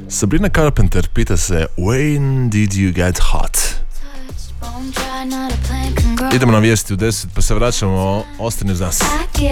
Sabrina Carpenter pita se When did you get hot? Idemo na vijesti u 10 pa se vraćamo, ostani uz nas.